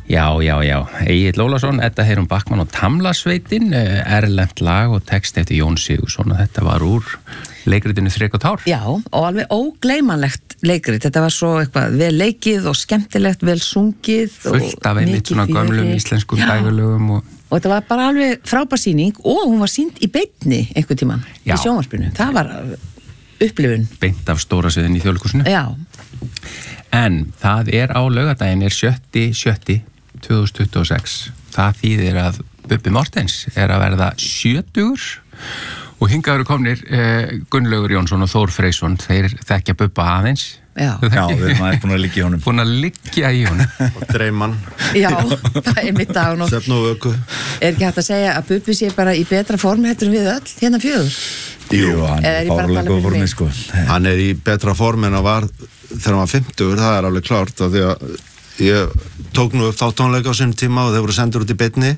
Já, Egill Ólafsson, Edda Heiðrún Backmann og Tamlasveitin, erlent lag og text eftir Jón Sigurðsson og þetta var úr leikritinu Þrek og tár. Já, og alveg ógleymanlegt leikrit, þetta var svo eitthvað vel leikið og skemmtilegt, vel sungið. Fullt af einmitt svona gömlum íslenskum dægulögum og þetta var bara alveg frábær sýning og hún var sýnd í beinni einhvern tímann í sjónvarpinu. Það var upplifun. Beint af stóra sviðin í Þjóðleikhúsinu. Já. En það á laugardaginn 7.7.2026. Það þýðir að Bubbi Mortens að verða 70 og hingað eru komnir Gunnlaugur Jónsson og Þór Freysson. Þeir þekkja Bubba aðeins. Já, við erum búin að liggja í honum. Búin að liggja í honum. Og dreiman. Já, það mitt dag og Svefn og vöku. Ekki hægt að segja að Bubbi sé bara í betra formi heldur en við öll, hérna 4? Jú, hann fárlega góð formi, sko. Hann í betra formi en hann var þegar hann var 50, það alveg klárt af því að ég tók nú upp þá tónleika á sinni tíma og þeir voru sendur út í beinni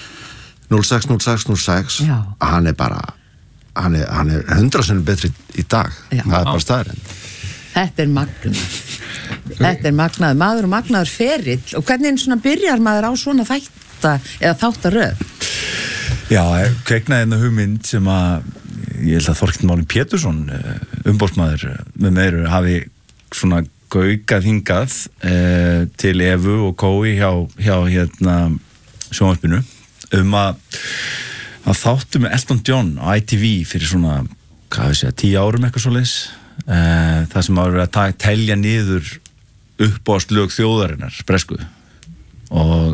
06. Hann hann er 100 sinnum betri í dag. Það bara staðurinn. Þetta er magnað. Þetta er magnaður maður og magnaður ferill. Og hvernig svona byrjar maður á svona þáttaröð? Já, kveiknaði hérna hugmynd sem að ég held að Þorkell Máni Pétursson, umboðsmaður með meiru, hafi svona gaukað hingað til Evu og Kói hjá hérna sjónvarpinu að þáttu með Elton John á ITV fyrir svona, 10 árum eitthvað svoleiðis. Það sem var að telja niður uppáhaldslög þjóðarinnar bresku og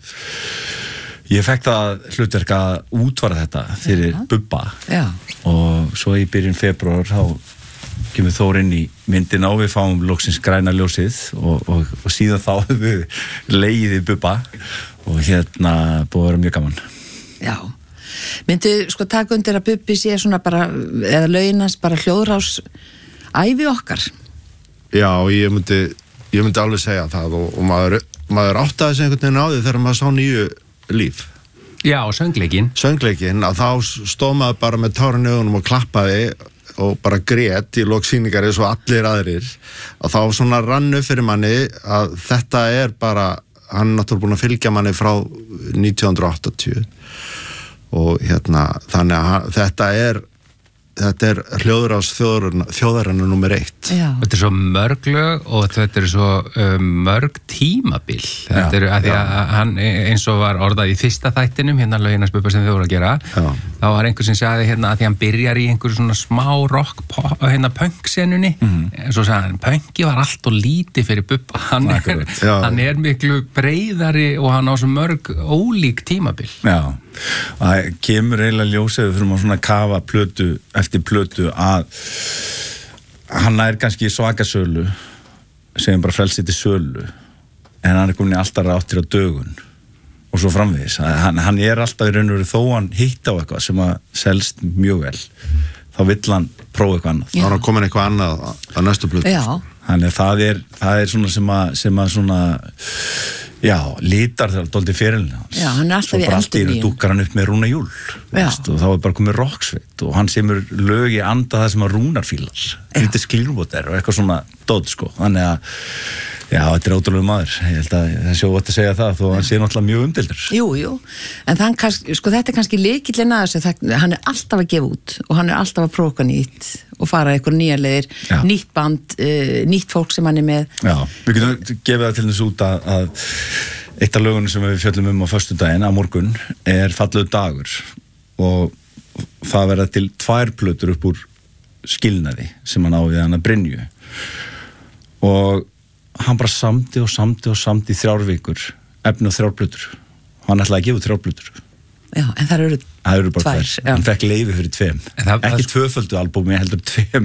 ég fekk það hlutverk að útvara þetta fyrir Bubba og svo í byrjun febrúar þá kemur Þór inn í myndina og við fáum loksins græna ljósið og síðan þá höfum við legið í Bubba og hérna búið að vera mjög gaman. Já, myndu sko taka undir að Bubbi sé svona bara, eða launast bara hljóðrás ævi okkar? Já, ég myndi alveg segja það og maður áttaði sig einhvern veginn á því þegar maður sá nýju líf. Já, og söngleikinn, að þá stóð maður bara með tárin í augunum og klappaði og bara grét í lok sýningar eins og allir aðrir, að þá svona rannu fyrir manni að þetta er bara, hann er náttúrulega búin að fylgja manni frá 1980 og hérna, þannig að þetta er hljóðrás þjóðarinnar númer 1. Þetta er svo mörg lög og þetta er svo mörg tímabil. Þetta er að því að hann eins og var orðað í fyrsta þættinum, hérna lögin að Bubba sem þau voru að gera, þá var einhver sem sagði hérna að því hann byrjar í einhverju svona smá rock hérna punk-senunni, svo sagði hann, punki var allt og lítið fyrir Bubba, hann er miklu breiðari og hann á svo mörg ólík tímabil. Já, það kemur eiginlega ljósið fyrir að svona kafa plötu eftir plötu að hann er kannski svaka sölu sem bara frelsið til sölu en hann er komin í alltaf ráttir á dögun og svo framvegis hann er alltaf í raun og veru þó hann hitt á eitthvað sem að selst mjög vel þá vill hann prófa eitthvað annað þá er hann komin eitthvað annað á næstu plötu. Þannig það er svona sem að svona lítar þegar dóldi fyrirlina hans. Hann er alltaf í svo allt í einu dúkkar hann upp með Rúna Júl og þá er bara komið rocksveit og hann semur lög í anda það sem að Rúnar fílar Hvítis Clearwater og eitthvað svona dót sko, þannig að þetta er ótrúlega maður, ég held að það sé óvægt að segja það þó hann sé náttúrulega mjög umdeildur. Jú, en þetta er kannski lykillinn að þessu, hann er alltaf að gefa út og hann er alltaf að prófa nýtt og fara eitthvað nýjar leiðir, nýtt band, nýtt fólk sem hann er með. Já, við getum gefið það til þess út að eitt af lögunum sem við fjöllum á föstudaginn, á morgun, er Fallegur dagur og það verða til 2 plötur upp úr skilnaði sem hann á við hann að Brynju og hann bara samdi í 3 vikur efni á 3 plötur og hann ætlaði að gefa 3 plötur. Já, en það eru bara 2. Hann fekk leyfi fyrir 2. Ekki 2-földu albúmi, heldur 2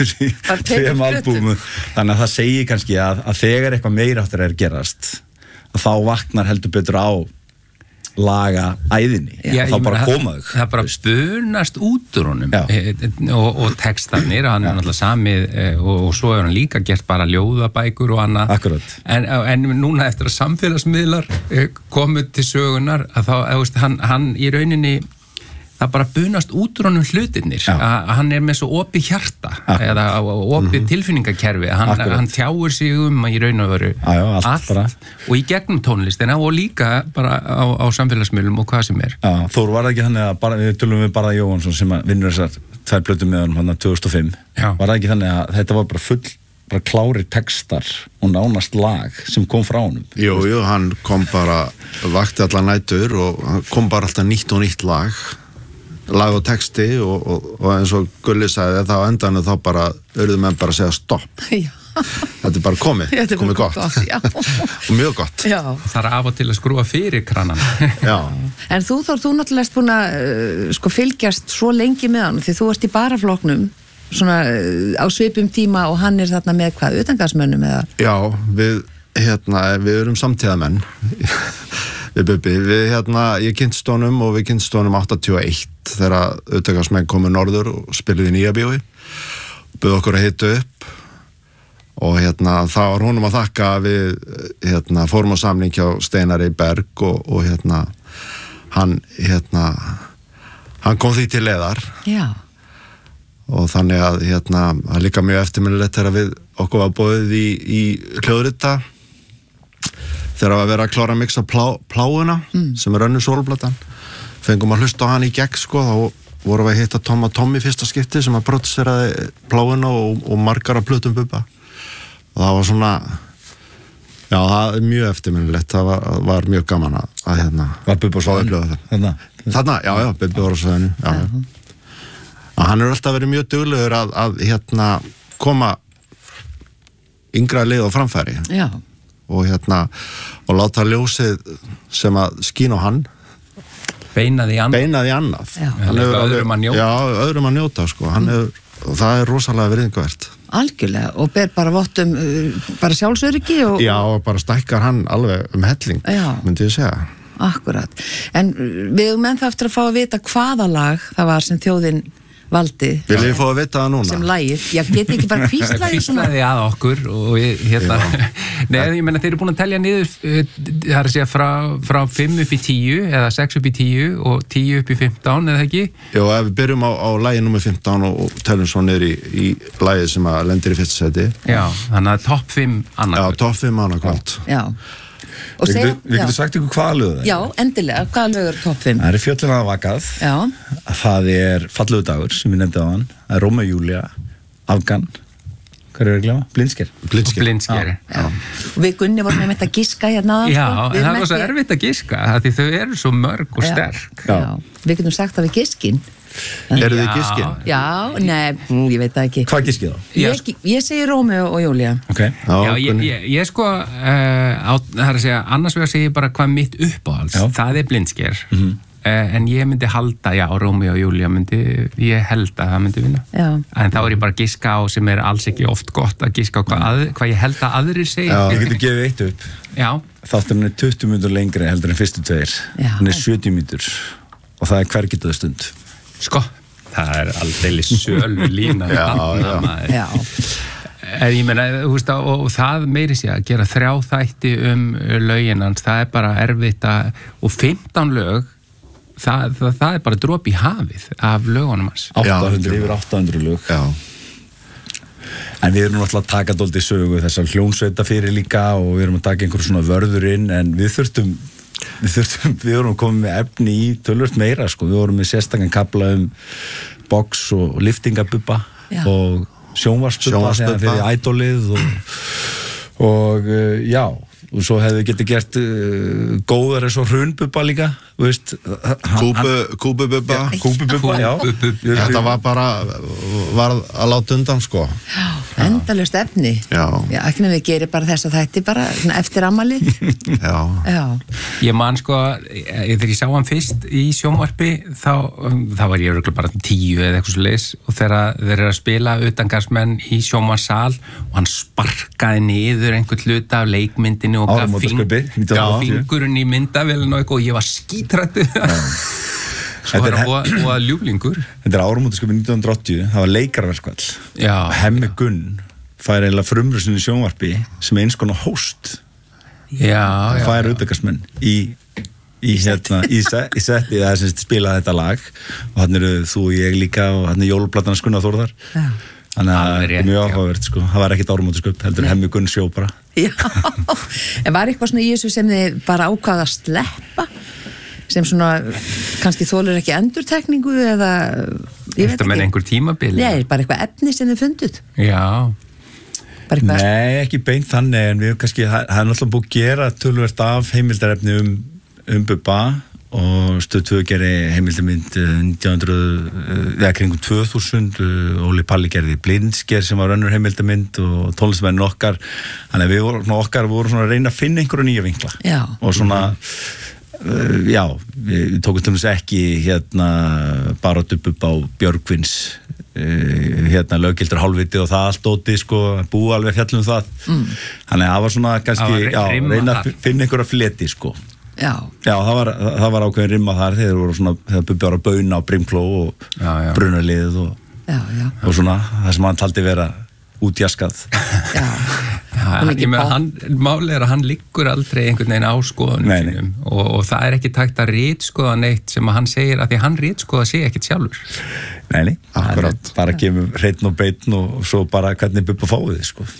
albúmu. Þannig að það segir kannski að þegar eitthvað meira áttur er gerast að þá vaknar heldur betur á laga æðinni þá bara koma þau. Það bara spunast út úr honum og textarnir, hann er náttúrulega samið og svo er hann líka gert bara ljóðabækur og annað. Akkurat. En núna eftir að samfélagsmiðlar komið til sögunar að þá, hann í rauninni það bara bunast út úr honum hlutirnir að hann með svo opið hjarta eða opið tilfinningakerfi hann tjáir sig að í raun og veru allt og í gegnum tónlistina og líka bara á samfélagsmiðlum og hvað sem Þór, var það ekki þannig að við tölum við Barða Jóhansson sem vinnur þessar 2 plötur með honum hann 2005 var það ekki þannig að þetta var bara klári textar og nánast lag sem kom frá honum Jú, hann kom bara vakti allar nætur og hann kom bara alltaf nýtt og nýtt lag og texti og eins og Gulli sagði þá endan þá bara urðu menn bara að segja stopp þetta bara komið gott og mjög gott það af og til að skrúa fyrir kranan En þú Þór, þú náttúrulega ert búin að fylgjast svo lengi með hann því þú ert í baraflokknum svona á svipum tíma og hann þarna með hvað, utangasmönnum eða? Já, við erum samtíðamenn við Bubbi, ég kynntist honum og við kynntist honum 81 þegar utangasmenn komu norður og spiluði í Nýja bíói og buðu okkur að hita upp og það var honum að þakka við fórum á samning hjá Steinari Berg og hann kom því til leiðar og þannig að líka mjög eftirminnilegt þegar við okkur var boðið í hljóðrita þegar að vera að klára að mixa pláuna sem önnur sólplatan fengum að hlusta á hann í gegn þá vorum við að hitta Tommy fyrsta skipti sem að pródúseraði pláuna og margar af plötum Bubba og það var svona það er mjög eftirminnilegt það var mjög gaman að Var Bubba á svæðinu? Þarna, já, Bubba var á svæðinu hann alltaf verið mjög duglegur að koma yngra lið á framfæri og láta ljósið sem að skín á hann beinaði annað öðrum að njóta sko. og það er rosalega virðingavert Algjörlega, og ber bara vott bara sjálfsöryggi og bara stækkar hann alveg helling myndi ég segja Akkurat, en við menn það eftir að fá að vita hvaða lag það var sem þjóðin valdi Viljið þið fá að vita það núna? Sem lagið, get ekki bara hvíslaði að okkur og nei, ég menna þeir eru búin að telja niður það er að segja frá 5 upp í 10 eða 6 upp í 10 og 10 upp í 15 eða ekki? Jú, ef við byrjum á lagið nummer 15 og teljum svo niður í lagið sem að lendir í fyrsta seti þannig að topp 5 annarkvöld topp 5 annarkvöld Við getum sagt ykkur hvaða lög það er Já, endilega, hvaða lög er topp 5? Það er Fjöllin að vakað það er Fallegur dagur sem ég nefndi á hann það er Rómeó og Júlía, Afgan hvað er að glemma? Blindsker Og við Gunni vorum með þetta giska hérna en það var svo erfitt að giska því þau eru svo mörg og sterk Við getum sagt að við giskin Eru þið giskin? Já, nei, ég veit það ekki Hvað giskið þá? Ég segi Rómeó og Júlía ég sko það er að segja, annars vegar segi ég bara hvað mitt uppáhalds það er Blindsker en ég myndi halda, Rómeó og Júlía ég held að það myndi vinna en þá er ég bara að giska á sem er alls ekki oft gott að giska á hvað ég held að aðrir segja Ég geti gefið eitt upp þátturinn er 20 mínútur lengri heldur en fyrstu tveir hann er 70 mínútur og það er hvergitaðu stund Sko, það er aldeilis sölu lína ég meina, þú veist og það meiri sé að gera 3 þætti lögin hans, það er bara erfitt og 15 lög það er bara dropi í hafið af lögunum hans 800 lög en við erum náttúrulega að taka dálítið sögu þessar hljónsveita fyrir líka og við erum að taka einhver svona vörður inn en við vorum komið með efni í tölvöld meira sko, við vorum með sérstakann kapla box og liftingabubba og sjónvarsbubba fyrir ædolið og svo hefðu getið gert góðar eins og hrunbubba líka Kúbububba Þetta var bara var að láta undan sko endalaust efni ekki nefnir við gerir bara þess að þetta bara eftir amalið ég man sko þegar ég sá hann fyrst í sjónvarpi þá var ég örugglega bara 10 eða eitthvað svoleiðis og þegar þeir eru að spila utangarðsmenn í sjónvarssal og hann sparkaði niður einhvern hluta af leikmyndinu og fingurinn í myndavélinu og ég var skítrættu svo var hann og ljúflingur Þetta er áramótasköpi 1980 það var leikarverkvall Hemmi Gunn fær eiginlega frumröðsinn í sjónvarpi sem eins konar host fær utangarðsmenn í í setti það sem spilaði þetta lag og hann eru þú og ég líka og hann er jólplatan Gunnar Þórðar þannig að það er mjög áhugavert sko. Það var ekkert áramótasköp, heldur Hemmi Gunn sjó bara. Já, en var eitthvað svona í þessu sem þið bara ákvaða að sleppa sem svona kannski þolir ekki endurtekningu eða Þetta með einhver tímabil? Nei, bara eitthvað efni sem þið fundið. Já. Nei, ekki beint þannig en við kannski, það er náttúrulega búið að gera töluvert af heimildarefni Bubba og Stöð 2 gerði heimildarmynd 1900, kringum 2000 Óli Palli gerði Blindsker sem var önnur heimildarmynd og tónlistamennin okkar þannig að við vorum svona að reyna að finna einhverja nýja vinkla og svona við tókum ekki bara Bubba á Björgvins löggildur hálfviti og það allt óti sko, búið alveg fjallum það þannig að það var svona kannski reyna að finna einhverja fleti sko það var ákveðin rimma þar þegar Bubbi var að bauna á Brimkló og brunarlið og svona það sem hann taldi vera útjaskað Málið er að hann liggur aldrei einhvern veginn á skoðunum og það er ekki takt að ritskoða neitt sem að hann segir að því hann ritskoða sig ekkert sjálfur Nei, bara kemur hreinn og beinn og svo bara hvernig Bubba fáið þið sko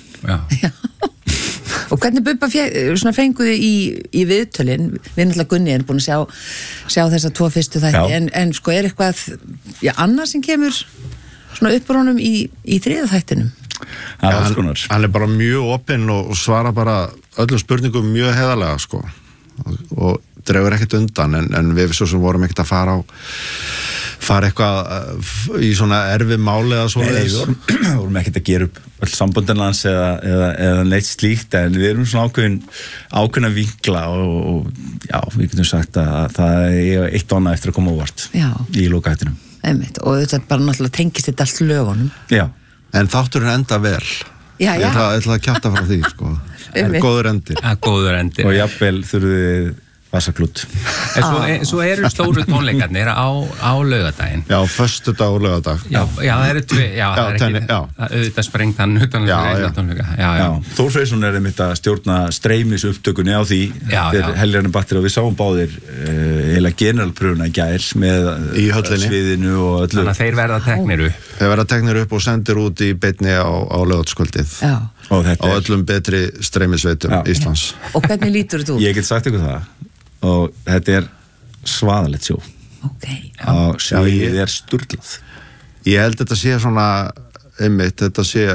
Og hvernig Bubba fenguði í viðtölin við náttúrulega Gunni erum búin að sjá þessa 2 fyrstu þætti en sko er eitthvað annað sem kemur svona upp úr honum í 3. þættinum hann er bara mjög opinn og svara bara öllum spurningum mjög heiðarlega sko og dregur ekkert undan en við svo sem vorum ekkert að fara eitthvað í svona erfið máli eða svona við vorum ekkert að gera upp öll sambundinans eða neitt slíkt en við erum svona ákveðna vinkla og við getum sagt að það er eitt og annað eftir að koma óvart í lokahættinum og þetta bara náttúrulega tengist þetta allt lögunum en þátturinn enda vel ég ætla að kjáta frá því sko góður endir og jafnvel þurfum við vasaklút Svo eru stóru tónleikarnir á laugardaginn föstudag og laugardag það eru auðvitað sprengt hann utan tónleika Þór Freysson er einmitt að stjórna streymis upptökunni á því þegar helgarnir batteri og við sáum báðir eiginlega generalpröfuna í gær með sviðinu og öllu þannig að þeir verða teknir upp og sendir út í beinni á laugardagskvöldið á öllum betri streymisveitum Íslands Og hvernig lítur þú? Ég get sagt ykkur það og þetta er svaðalegt sjó og sviðið er sturglað Ég held þetta sé svona þetta sé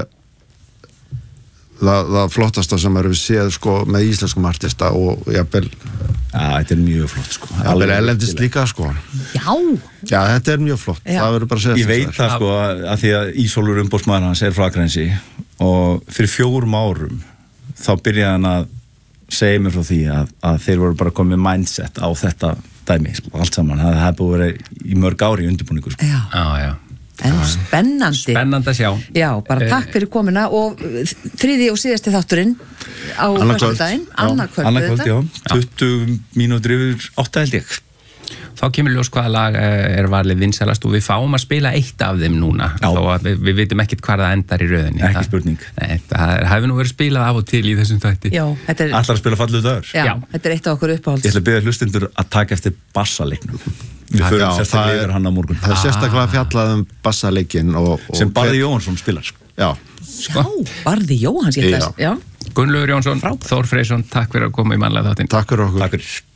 það flottasta sem við séð sko með íslenskum artista og jafnvel þetta er mjög flott sko jafnvel ellendist líka sko þetta er mjög flott það verður bara að segja Ég veit það sko að því að Ísólfur umboðsmaður hans er frá Akranesi og fyrir 4 árum þá byrjaði hann að segja mér frá því að þeir voru bara komið mindset á þetta dæmi allt saman, það hefði búið verið í mörg ári í undirbúningu En spennandi að sjá bara takk fyrir komuna og 3. og síðasti þátturinn á föstudaginn annað kvöld 20 mínútur yfir 8 held ég Þá kemur ljós hvaða lag er valið vinsælast og við fáum að spila eitt af þeim núna þó að við vitum ekkert hvað það endar í röðinni Ekki spurning Það hefur nú verið spilað af og til í þessum þætti Allar að spila Fallegur dagur Þetta er eitt af okkur uppáhalds Ég ætla að biðja hlustendur að taka eftir bassaleiknum Við förum sérstaklega yfir hann á morgun Það er sérstaklega fjallað bassaleikinn sem Barði Jóhansson spilar Barði Jóhansson Gunnlaugur Jónsson, Þór Freysson, takk fyrir að koma í mannlega þáttinn Takk fyrir okkur Takk fyrir